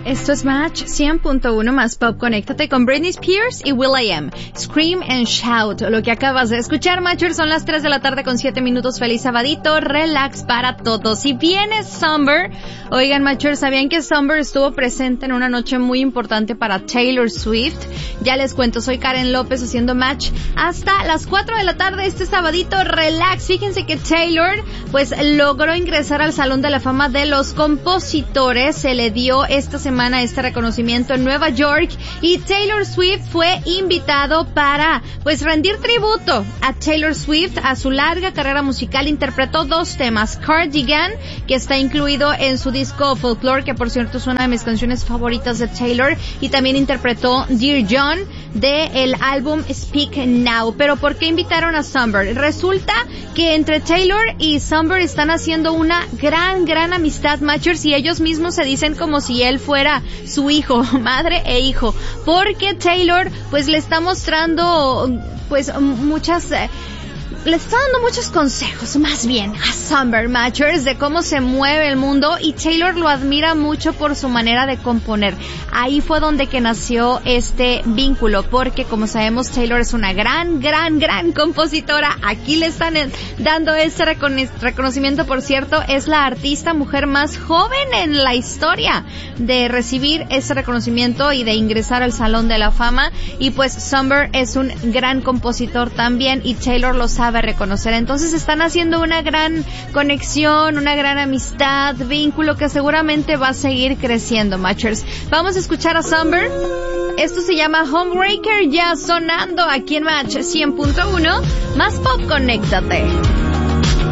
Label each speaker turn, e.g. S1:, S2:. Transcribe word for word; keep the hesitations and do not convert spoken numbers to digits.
S1: Esto es Match cien punto uno más Pop. Conéctate con Britney Spears y will.i.am. Scream and Shout. Lo que acabas de escuchar, Matchers, son las tres de la tarde con siete minutos. Feliz sabadito, relax para todos. Si viene Summer, oigan, Matchers, ¿sabían que Summer estuvo presente en una noche muy importante para Taylor Swift? Ya les cuento, soy Karen López haciendo Match hasta las cuatro de la tarde este sabadito, relax. Fíjense que Taylor, pues, logró ingresar al Salón de la Fama de los Compositores. Se le dio esta semana este reconocimiento en Nueva York y Taylor Swift fue invitado para, pues, rendir tributo a Taylor Swift. A su larga carrera musical interpretó dos temas: Cardigan, que está incluido en su disco Folklore, que por cierto es una de mis canciones favoritas de Taylor, y también interpretó Dear John de el álbum Speak Now. Pero ¿por qué invitaron a Summer? Resulta que entre Taylor y Summer están haciendo una gran, gran amistad, Matchers, y ellos mismos se dicen como si él fuera su hijo, madre e hijo, porque Taylor pues le está mostrando pues muchas eh, le está dando muchos consejos, más bien, a Summer, Matchers, de cómo se mueve el mundo, y Taylor lo admira mucho por su manera de componer. Ahí fue donde que nació este vínculo, porque como sabemos, Taylor es una gran, gran, gran compositora. Aquí le están dando este recono- reconocimiento, por cierto, es la artista mujer más joven en la historia de recibir ese reconocimiento y de ingresar al Salón de la Fama, y pues Summer es un gran compositor también, y Taylor lo sabe reconocer. Entonces están haciendo una gran conexión, una gran amistad, vínculo que seguramente va a seguir creciendo, Matchers. Vamos a escuchar a Summer. Esto se llama Homebreaker, ya sonando aquí en Match cien punto uno más Pop. Conéctate.